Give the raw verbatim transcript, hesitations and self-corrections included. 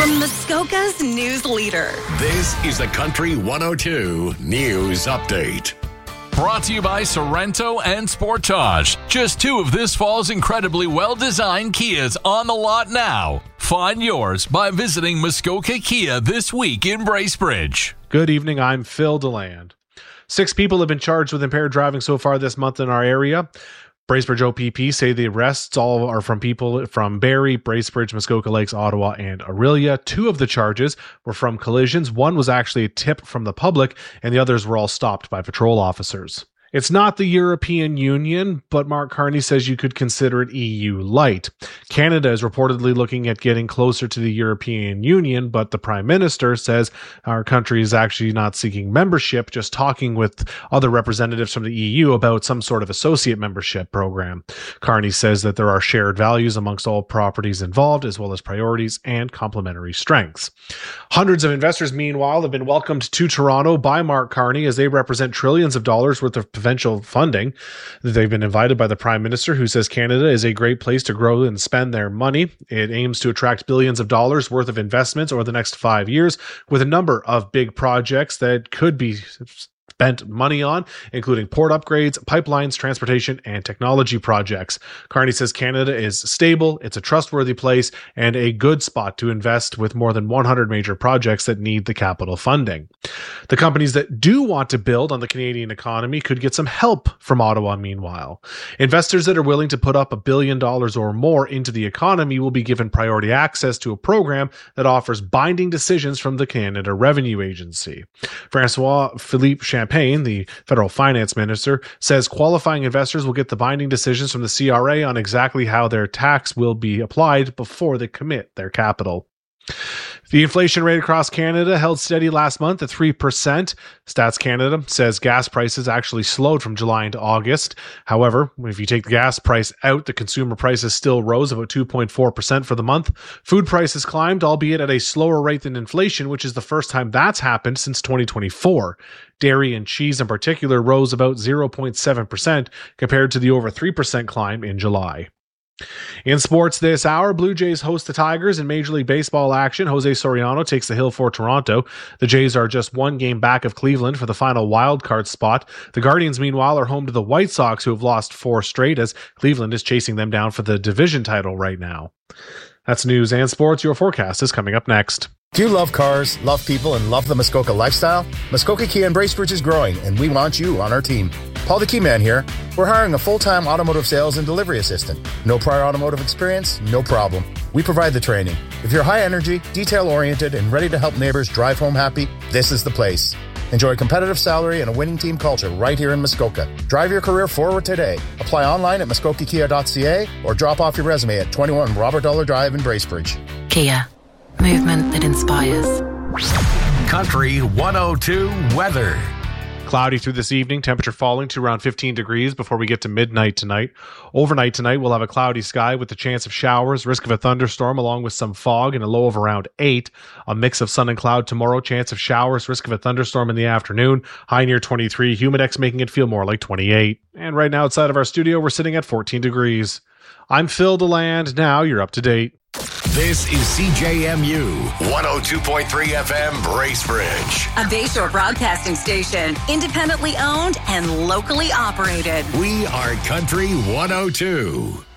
From Muskoka's news leader. This is the Country one oh two News Update. Brought to you by Sorrento and Sportage. Just two of this fall's incredibly well-designed Kias on the lot now. Find yours by visiting Muskoka Kia this week in Bracebridge. Good evening, I'm Phil DeLand. Six people have been charged with impaired driving so far this month in our area. Bracebridge O P P say the arrests all are from people from Barrie, Bracebridge, Muskoka Lakes, Ottawa, and Orillia. Two of the charges were from collisions. One was actually a tip from the public, and the others were all stopped by patrol officers. It's not the European Union, but Mark Carney says you could consider it E U light. Canada is reportedly looking at getting closer to the European Union, but the Prime Minister says our country is actually not seeking membership, just talking with other representatives from the E U about some sort of associate membership program. Carney says that there are shared values amongst all properties involved, as well as priorities and complementary strengths. Hundreds of investors, meanwhile, have been welcomed to Toronto by Mark Carney as they represent trillions of dollars worth of provincial funding. They've been invited by the Prime Minister, who says Canada is a great place to grow and spend their money. It aims to attract billions of dollars worth of investments over the next five years with a number of big projects that could be spent money on, including port upgrades, pipelines, transportation, and technology projects. Carney says Canada is stable, it's a trustworthy place, and a good spot to invest with more than one hundred major projects that need the capital funding. The companies that do want to build on the Canadian economy could get some help from Ottawa, meanwhile. Investors that are willing to put up a billion dollars or more into the economy will be given priority access to a program that offers binding decisions from the Canada Revenue Agency. Francois Philippe Champagne, the federal finance minister, says qualifying investors will get the binding decisions from the C R A on exactly how their tax will be applied before they commit their capital. The inflation rate across Canada held steady last month at three percent. Stats Canada says gas prices actually slowed from July into August. However, if you take the gas price out, the consumer prices still rose about two point four percent for the month. Food prices climbed, albeit at a slower rate than inflation, which is the first time that's happened since twenty twenty-four. Dairy and cheese in particular rose about zero point seven percent compared to the over three percent climb in July. In sports this hour, Blue Jays host the Tigers in Major League Baseball action. Jose Soriano takes the hill for Toronto. The Jays are just one game back of Cleveland for the final wildcard spot. The Guardians, meanwhile, are home to the White Sox, who have lost four straight as Cleveland is chasing them down for the division title right now. That's news and sports. Your forecast is coming up next. Do you love cars, love people, and love the Muskoka lifestyle? Muskoka Kia in Bracebridge is growing, and we want you on our team. Paul the Key Man here. We're hiring a full-time automotive sales and delivery assistant. No prior automotive experience? No problem. We provide the training. If you're high energy, detail-oriented, and ready to help neighbors drive home happy, this is the place. Enjoy a competitive salary and a winning team culture right here in Muskoka. Drive your career forward today. Apply online at muskoka kia dot c a or drop off your resume at twenty-one Robert Dollar Drive in Bracebridge. Kia. Movement that inspires. Country one oh two weather. Cloudy through this evening, temperature falling to around fifteen degrees before we get to midnight tonight. Overnight tonight, we'll have a cloudy sky with the chance of showers, risk of a thunderstorm along with some fog and a low of around eight. A mix of sun and cloud tomorrow, chance of showers, risk of a thunderstorm in the afternoon, high near twenty-three, humidex making it feel more like twenty-eight. And right now outside of our studio, we're sitting at fourteen degrees. I'm Phil DeLand. Now you're up to date. This is C J M U one oh two point three F M Bracebridge. A Bayshore broadcasting station, independently owned and locally operated. We are Country one oh two.